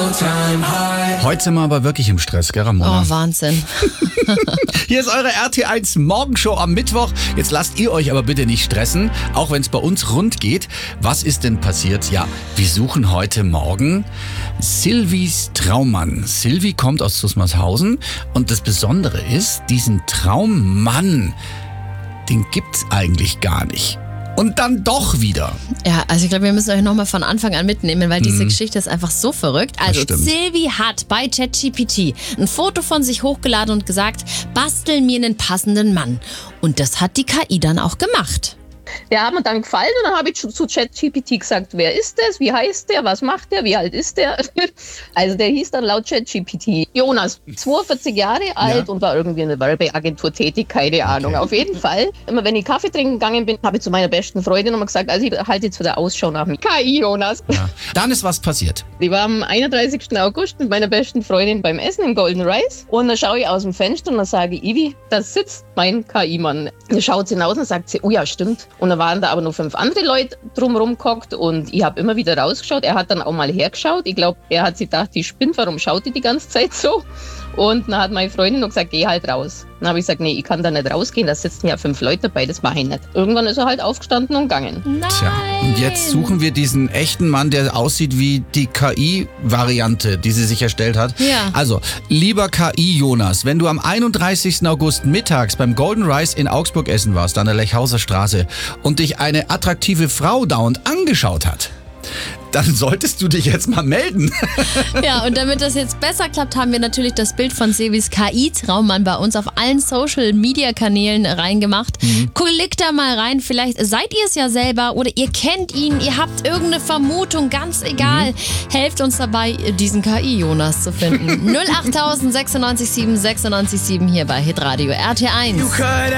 Heute sind wir aber wirklich im Stress, gell, Ramona? Oh, Wahnsinn. Hier ist eure RT1 Morgenshow am Mittwoch. Jetzt lasst ihr euch aber bitte nicht stressen, auch wenn es bei uns rund geht. Was ist denn passiert? Ja, wir suchen heute Morgen Silvis Traummann. Silvi kommt aus Zusmarshausen und das Besondere ist, diesen Traummann, den gibt's eigentlich gar nicht. Und dann doch wieder. Ja, also ich glaube, wir müssen euch nochmal von Anfang an mitnehmen, weil diese Geschichte ist einfach so verrückt. Also Silvi hat bei ChatGPT ein Foto von sich hochgeladen und gesagt, bastel mir einen passenden Mann. Und das hat die KI dann auch gemacht. Der hat mir dann gefallen und dann habe ich zu ChatGPT gesagt, wer ist das, wie heißt der, was macht der, wie alt ist der? Also der hieß dann laut ChatGPT Jonas, 42 Jahre alt und war irgendwie in einer Werbeagentur tätig, keine Ahnung. Auf jeden Fall, immer wenn ich Kaffee trinken gegangen bin, habe ich zu meiner besten Freundin immer gesagt, also ich halte jetzt wieder Ausschau nach mir. KI Jonas. Ja. Dann ist was passiert. Ich war am 31. August mit meiner besten Freundin beim Essen im Golden Rice und dann schaue ich aus dem Fenster und dann sage ich, Ivi, da sitzt mein KI-Mann. Dann schaut sie hinaus und sagt sie, oh ja, stimmt. Und dann waren da aber noch 5 andere Leute drumherum gehockt und ich habe immer wieder rausgeschaut. Er hat dann auch mal hergeschaut. Ich glaube, er hat sich gedacht, die spinnt, warum schaut die ganze Zeit so? Und dann hat meine Freundin noch gesagt, geh halt raus. Dann habe ich gesagt, nee, ich kann da nicht rausgehen, da sitzen ja 5 Leute dabei, das mache ich nicht. Irgendwann ist er halt aufgestanden und gegangen. Nein. Tja, und jetzt suchen wir diesen echten Mann, der aussieht wie die KI-Variante, die sie sich erstellt hat. Ja. Also, lieber KI-Jonas, wenn du am 31. August mittags beim Golden Rice in Augsburg essen warst, an der Lechhauser Straße, und dich eine attraktive Frau dauernd angeschaut hat, dann solltest du dich jetzt mal melden. Ja, und damit das jetzt besser klappt, haben wir natürlich das Bild von Silvis KI-Traummann bei uns auf allen Social-Media-Kanälen reingemacht. Klickt da mal rein, vielleicht seid ihr es ja selber oder ihr kennt ihn, ihr habt irgendeine Vermutung, ganz egal. Helft uns dabei, diesen KI-Jonas zu finden. 08000 96 7 96 7 hier bei Hitradio RT1.